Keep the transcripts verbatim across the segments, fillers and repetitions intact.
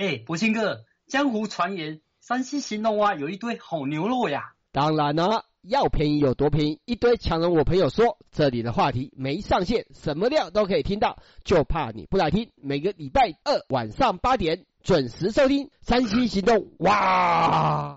哎，博兴哥，江湖传言山西兴隆啊有一堆好牛肉呀。 当然了，要便宜有多便宜，一堆强人我朋友说，这里的话题没上限，什么料都可以听到，就怕你不来听。每个礼拜二晚上八点准时收听山西行动。哇！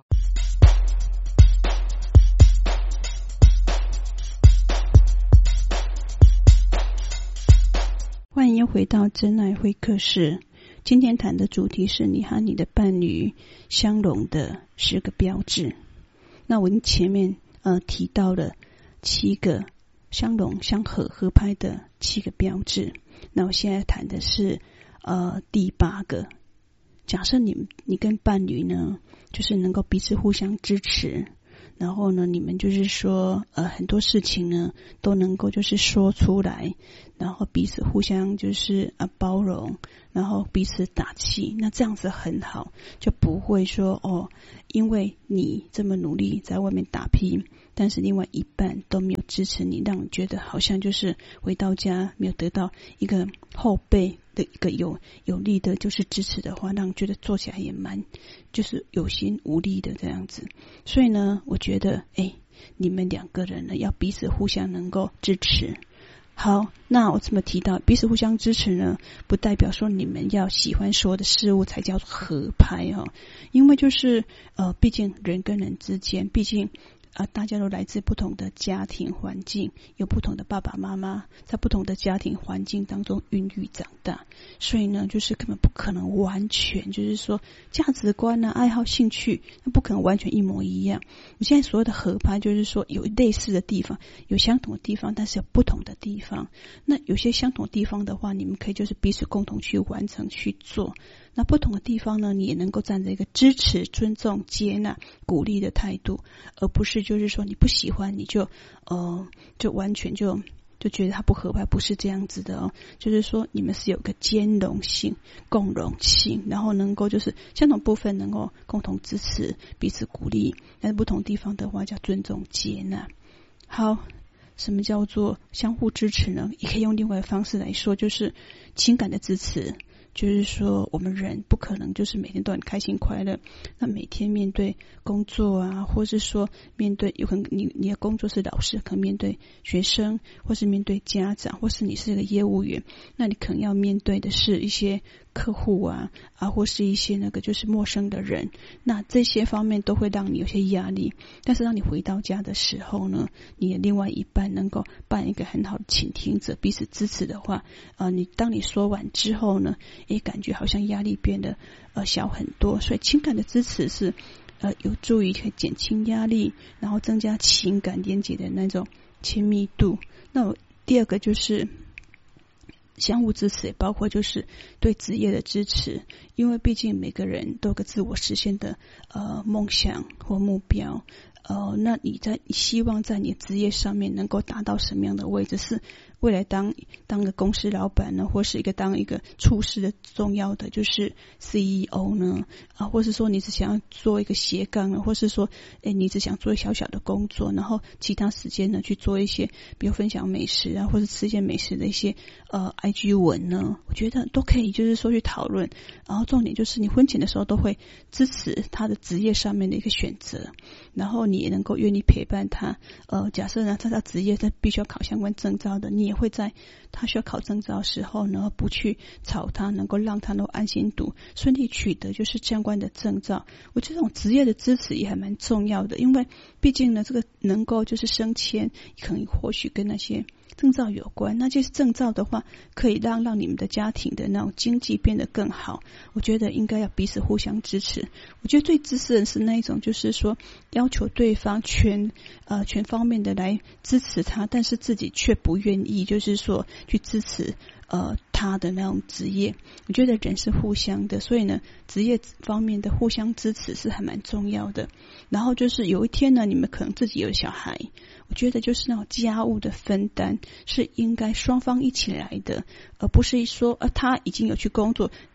欢迎回到真爱会客室，今天谈的主题是你和你的伴侣相容的十个标志。那我们前面呃提到了七个相容相合合拍的七个标志，那我现在谈的是呃第八个。假设你你跟伴侣呢，就是能够彼此互相支持，然后呢，你们就是说呃很多事情呢都能够就是说出来，然后彼此互相就是啊包容，然后彼此打气，那这样子很好，就不会说哦，因为你这么努力在外面打拼，但是另外一半都没有支持你，让你觉得好像就是回到家没有得到一个后辈的一个有有力的就是支持的话，让你觉得做起来也蛮就是有心无力的这样子。所以呢，我觉得哎，你们两个人呢要彼此互相能够支持。好，那我这么提到彼此互相支持呢，不代表说你们要喜欢所有的事物才叫做合拍哦，因为就是呃，毕竟人跟人之间，毕竟啊，大家都来自不同的家庭环境，有不同的爸爸妈妈，在不同的家庭环境当中孕育长大，所以呢，就是根本不可能完全就是说价值观啊、爱好、兴趣，那不可能完全一模一样。我现在所有的合拍，就是说有类似的地方，有相同的地方，但是有不同的地方。那有些相同的地方的话，你们可以就是彼此共同去完成去做。那不同的地方呢，你也能够站在一个支持、尊重、接纳、鼓励的态度，而不是就是说你不喜欢你就呃就完全就就觉得它不合拍，不是这样子的哦。就是说你们是有个兼容性、共融性，然后能够就是相同部分能够共同支持、彼此鼓励，但是不同地方的话叫尊重、接纳。好，什么叫做相互支持呢？也可以用另外的方式来说，就是情感的支持。就是说我们人不可能就是每天都很开心快乐，那每天面对工作啊，或是说面对有可能你你的工作是老师，可能面对学生，或是面对家长，或是你是一个业务员，那你可能要面对的是一些客户啊啊，或是一些那个就是陌生的人，那这些方面都会让你有些压力。但是当你回到家的时候呢，你的另外一半能够扮一个很好的倾听者，彼此支持的话，呃，你当你说完之后呢，也感觉好像压力变得呃小很多。所以情感的支持是呃有助于减轻压力，然后增加情感连结的那种亲密度。那我第二个就是相互支持，也包括就是对职业的支持，因为毕竟每个人都有个自我实现的呃梦想或目标。呃，那你在你希望在你职业上面能够达到什么样的位置？是未来当当个公司老板呢，或是一个当一个处事的重要的就是 C E O 呢？啊，或是说你只想要做一个斜杠呢，或是说，哎，你只想做小小的工作，然后其他时间呢去做一些，比如分享美食啊，或是吃一些美食的一些呃 I G 文呢？我觉得都可以，就是说去讨论。然后重点就是你婚前的时候都会支持他的职业上面的一个选择，然后你也能够愿意陪伴他。呃，假设呢，他他职业他必须要考相关证照的，你也会在他需要考证照的时候呢，不去吵他，能够让他能够安心读，顺利取得就是相关的证照。我觉得这种职业的支持也还蛮重要的，因为毕竟呢，这个能够就是升迁，可能或许跟那些证照有关，那就是证照的话，可以让让你们的家庭的那种经济变得更好。我觉得应该要彼此互相支持。我觉得最自私的是那一种，就是说要求对方全呃全方面的来支持他，但是自己却不愿意，就是说去支持呃他的那种职业。我觉得人是互相的，所以呢，职业方面的互相支持是还蛮重要的。然后就是有一天呢，你们可能自己有小孩，我觉得就是那种家务的分担是应该双方一起来的，而不是说呃他已经有去工作，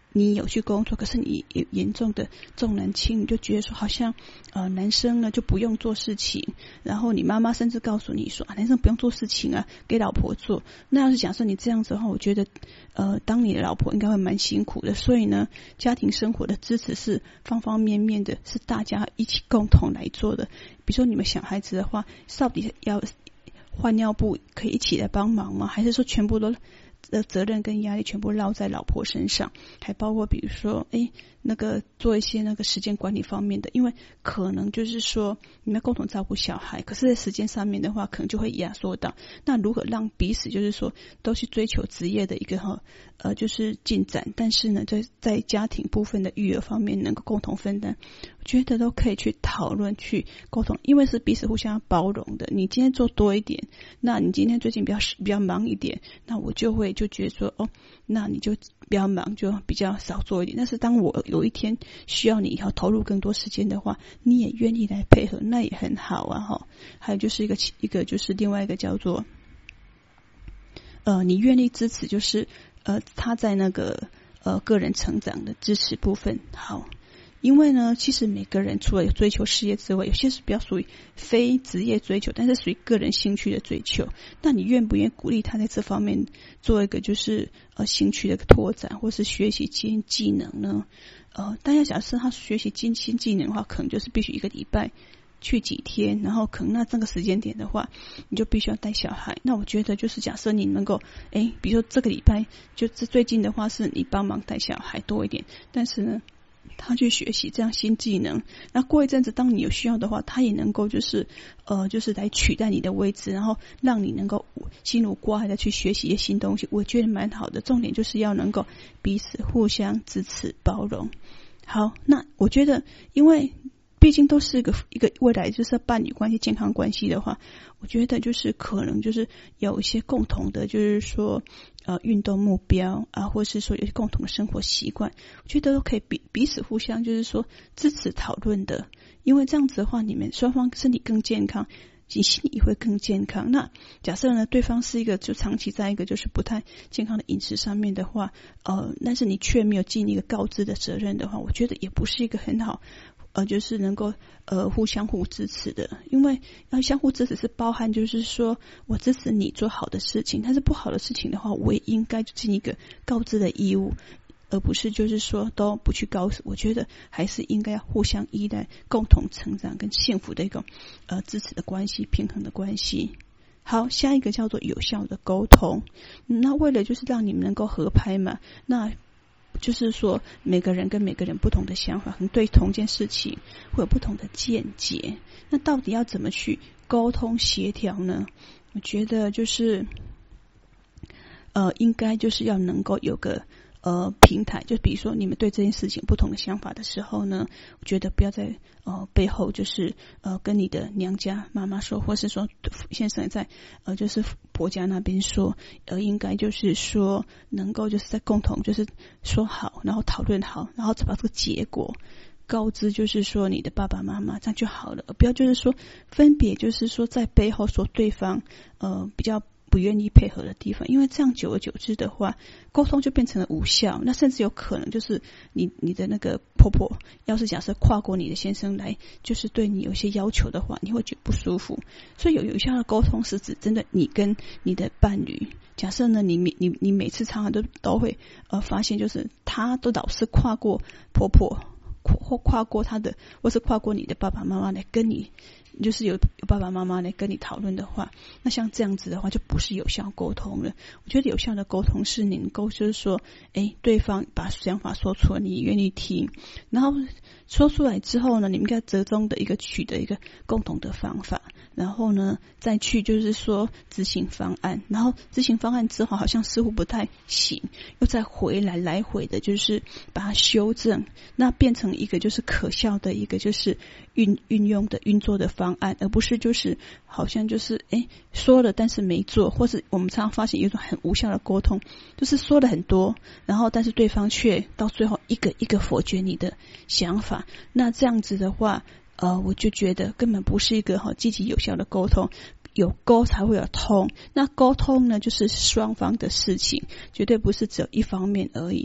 你有去工作，可是你有严重的重男轻女，就觉得说好像呃男生呢就不用做事情，然后你妈妈甚至告诉你说啊男生不用做事情啊，给老婆做。那要是假设你这样子的话，我觉得呃当你的老婆应该会蛮辛苦的。所以呢，家庭生活的支持是方方面面的，是大家一起共同来做的。比如说你们小孩子的话，到底要换尿布可以一起来帮忙吗？还是说全部都的责任跟压力全部落在老婆身上？还包括比如说诶那个做一些那个时间管理方面的，因为可能就是说你们共同照顾小孩，可是在时间上面的话可能就会压缩到，那如何让彼此就是说都去追求职业的一个哈呃就是进展，但是呢在在家庭部分的育儿方面能够共同分担，我觉得都可以去讨论去沟通，因为是彼此互相包容的。你今天做多一点，那你今天最近比较比较忙一点，那我就会就觉得说哦，那你就比较忙就比较少做一点，但是当我有一天需要你要投入更多时间的话，你也愿意来配合，那也很好啊哈。还有就是一个一个就是另外一个叫做呃你愿意支持，就是呃他在那个呃个人成长的支持部分。好，因为呢其实每个人除了有追求事业之外，有些是比较属于非职业追求，但是属于个人兴趣的追求，那你愿不愿意鼓励他在这方面做一个就是呃兴趣的拓展，或是学习新技能呢？呃大家假设他学习新新技能的话，可能就是必须一个礼拜去几天，然后可能那这个时间点的话你就必须要带小孩。那我觉得就是假设你能够诶比如说这个礼拜就最近的话是你帮忙带小孩多一点，但是呢他去学习这样新技能，那过一阵子当你有需要的话，他也能够就是呃就是来取代你的位置，然后让你能够心如刮海的去学习一些新东西，我觉得蛮好的。重点就是要能够彼此互相支持包容。好，那我觉得因为毕竟都是一个一个未来就是伴侣关系健康关系的话，我觉得就是可能就是有一些共同的就是说呃运动目标啊，或是说有些共同的生活习惯，我觉得都可以彼彼此互相就是说支持讨论的。因为这样子的话你们双方身体更健康，你心理也会更健康。那假设呢对方是一个就长期在一个就是不太健康的饮食上面的话，呃但是你却没有尽一个告知的责任的话，我觉得也不是一个很好呃，就是能够呃互相互支持的。因为要相互支持是包含就是说我支持你做好的事情，但是不好的事情的话我也应该尽一个告知的义务，而不是就是说都不去告诉。我觉得还是应该要互相依赖，共同成长跟幸福的一个呃支持的关系，平衡的关系。好，下一个叫做有效的沟通。那为了就是让你们能够合拍嘛，那就是说每个人跟每个人不同的想法，可能对同件事情会有不同的见解，那到底要怎么去沟通协调呢？我觉得就是呃应该就是要能够有个呃平台，就比如说你们对这件事情不同的想法的时候呢，我觉得不要在呃背后就是呃跟你的娘家妈妈说，或是说先生在呃就是婆家那边说，呃应该就是说能够就是在共同就是说好，然后讨论好，然后把这个结果告知就是说你的爸爸妈妈，这样就好了。不要就是说分别就是说在背后说对方呃比较不愿意配合的地方，因为这样久而久之的话沟通就变成了无效。那甚至有可能就是你你的那个婆婆要是假设跨过你的先生来就是对你有些要求的话，你会觉得不舒服。所以有有效的沟通是指真的你跟你的伴侣，假设呢你你你每次常常都都会呃发现就是他都老是跨过婆婆或跨过他的，或是跨过你的爸爸妈妈来跟你，就是有有爸爸妈妈来跟你讨论的话，那像这样子的话就不是有效沟通了。我觉得有效的沟通是能够就是说诶对方把想法说出来，你愿意听，然后说出来之后呢，你们应该折中的一个取得一个共同的方法，然后呢再去就是说执行方案，然后执行方案之后好像似乎不太行，又再回来来回的就是把它修正，那变成一个就是可效的一个就是运运用的运作的方案，而不是就是好像就是诶说了但是没做，或是我们常常发现有一种很无效的沟通，就是说了很多，然后但是对方却到最后一个一个否决你的想法。那这样子的话呃，我就觉得根本不是一个好积极有效的沟通。有沟才会有通，那沟通呢就是双方的事情，绝对不是只有一方面而已。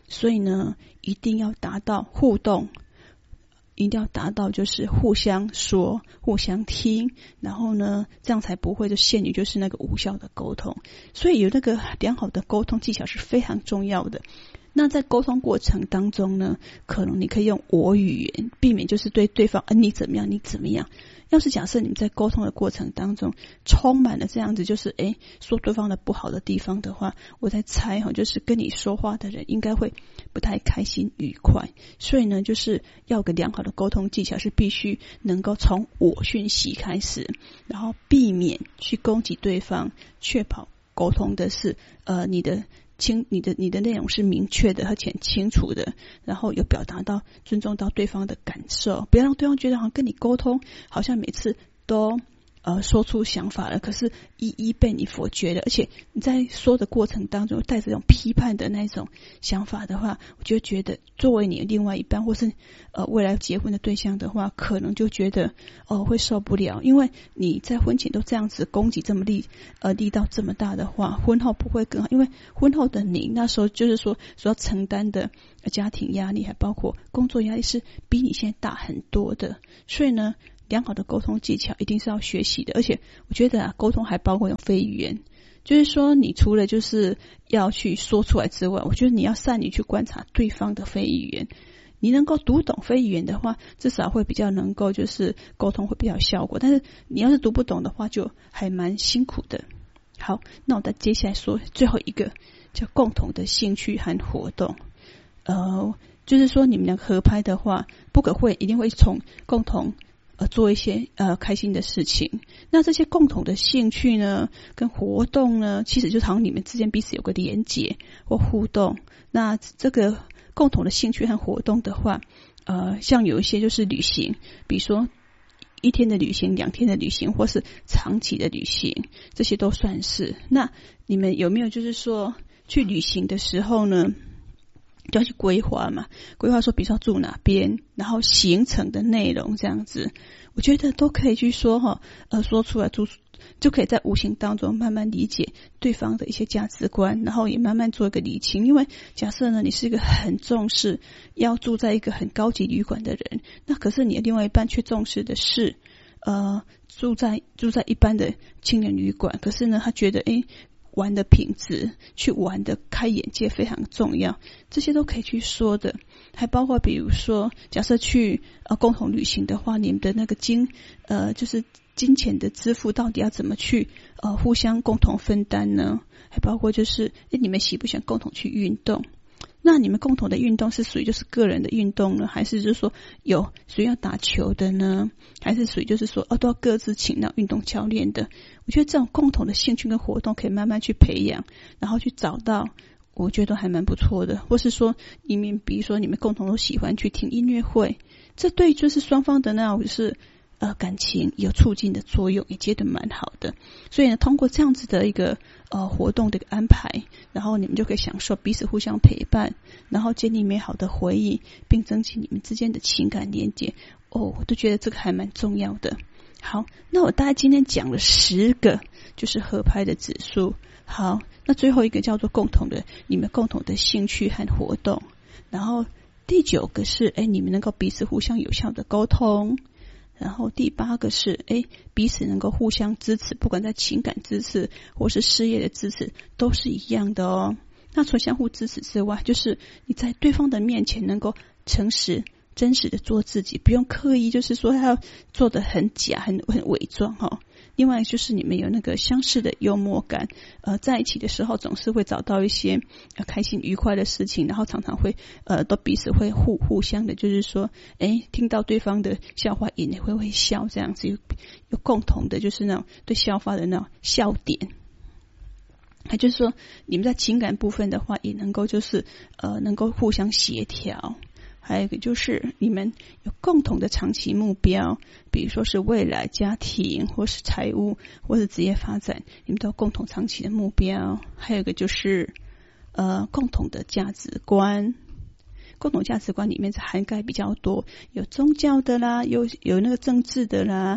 所以呢，一定要达到互动，一定要达到就是互相说、互相听，然后呢，这样才不会就陷于就是那个无效的沟通。所以有那个良好的沟通技巧是非常重要的。那在沟通过程当中呢，可能你可以用我语言，避免就是对对方，呃，你怎么样，你怎么样。要是假设你们在沟通的过程当中充满了这样子就是诶说对方的不好的地方的话，我在猜哈，就是跟你说话的人应该会不太开心愉快。所以呢，就是要个良好的沟通技巧是必须能够从我讯息开始，然后避免去攻击对方，确保沟通的是呃你的清你的你的内容是明确的而且清楚的，然后有表达到尊重到对方的感受，不要让对方觉得好像跟你沟通好像每次都呃说出想法了，可是一一被你否决了，而且你在说的过程当中带着这种批判的那种想法的话，我就觉得作为你的另外一半或是呃未来结婚的对象的话，可能就觉得哦、呃、会受不了，因为你在婚前都这样子攻击这么力呃力道这么大的话，婚后不会更好，因为婚后的你那时候就是说所要承担的家庭压力还包括工作压力是比你现在大很多的，所以呢良好的沟通技巧一定是要学习的。而且我觉得啊，沟通还包括用非语言，就是说你除了就是要去说出来之外，我觉得你要善于去观察对方的非语言，你能够读懂非语言的话，至少会比较能够就是沟通会比较有效果，但是你要是读不懂的话就还蛮辛苦的。好，那我再接下来说最后一个叫共同的兴趣和活动。呃，就是说你们两个合拍的话，不可会一定会从共同呃做一些呃开心的事情。那这些共同的兴趣呢跟活动呢，其实就好像你们之间彼此有个连结或互动。那这个共同的兴趣和活动的话，呃像有一些就是旅行，比如说一天的旅行、两天的旅行或是长期的旅行，这些都算是。那你们有没有就是说去旅行的时候呢就要去规划嘛，规划说比如说住哪边，然后行程的内容这样子，我觉得都可以去说哈，呃，说出来就就可以在无形当中慢慢理解对方的一些价值观，然后也慢慢做一个理清。因为假设呢，你是一个很重视要住在一个很高级旅馆的人，那可是你的另外一半却重视的是呃住在住在一般的青年旅馆，可是呢，他觉得诶。玩的品质，去玩的开眼界非常重要，这些都可以去说的。还包括比如说假设去呃共同旅行的话，你们的那个金呃就是金钱的支付到底要怎么去呃互相共同分担呢？还包括就是诶你们喜不喜欢共同去运动，那你们共同的运动是属于就是个人的运动呢，还是就是说有谁要打球的呢，还是属于就是说哦都要各自请到运动教练的。我觉得这种共同的兴趣跟活动可以慢慢去培养，然后去找到我觉得还蛮不错的。或是说你们比如说你们共同都喜欢去听音乐会，这对就是双方的那种就是呃感情有促进的作用，也觉得蛮好的。所以呢，通过这样子的一个呃活动的一个安排，然后你们就可以享受彼此互相陪伴，然后建立美好的回忆，并增进你们之间的情感连结。哦，我都觉得这个还蛮重要的。好，那我大概今天讲了十个就是合拍的指数。好，那最后一个叫做共同的你们共同的兴趣和活动，然后第九个是诶你们能够彼此互相有效的沟通，然后第八个是诶彼此能够互相支持，不管在情感支持或是事业的支持都是一样的哦。那除了相互支持之外，就是你在对方的面前能够诚实真实的做自己，不用刻意就是说他要做得很假很很伪装哈。另外就是你们有那个相似的幽默感，呃，在一起的时候总是会找到一些呃开心愉快的事情，然后常常会呃都彼此会互互相的，就是说，哎，听到对方的笑话也会会笑，这样子有有共同的，就是那种对笑话的那种笑点。还就是说，你们在情感部分的话，也能够就是呃能够互相协调。还有一个就是你们有共同的长期目标，比如说是未来家庭或是财务或是职业发展，你们都有共同长期的目标。还有一个就是呃共同的价值观，共同价值观里面是涵盖比较多，有宗教的啦，有有那个政治的啦，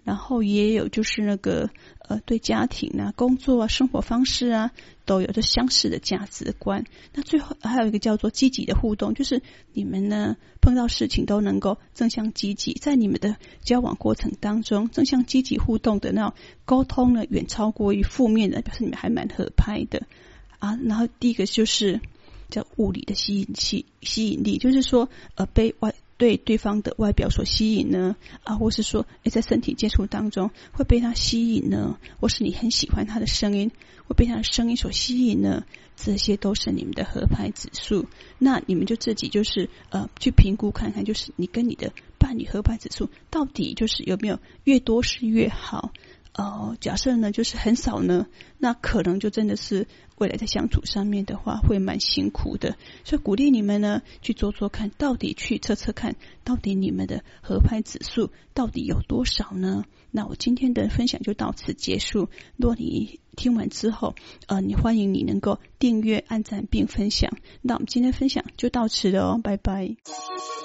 然后也有就是那个呃对家庭啊、工作啊、生活方式啊都有着相似的价值观。那最后还有一个叫做积极的互动，就是你们呢碰到事情都能够正向积极，在你们的交往过程当中，正向积极互动的那种沟通呢，远超过于负面的，表示你们还蛮合拍的啊。然后第一个就是叫物理的吸引器吸引力，就是说呃被外对对方的外表所吸引呢，啊，或是说诶在身体接触当中会被他吸引呢，或是你很喜欢他的声音，会被他的声音所吸引呢，这些都是你们的合拍指数。那你们就自己就是呃去评估看看，就是你跟你的伴侣合拍指数到底就是有没有越多是越好。呃，假设呢就是很少呢，那可能就真的是未来在相处上面的话会蛮辛苦的。所以鼓励你们呢去做做看，到底去测测看，到底你们的合拍指数到底有多少呢？那我今天的分享就到此结束。如果你听完之后，呃，你欢迎你能够订阅、按赞并分享。那我们今天分享就到此了哦，拜拜。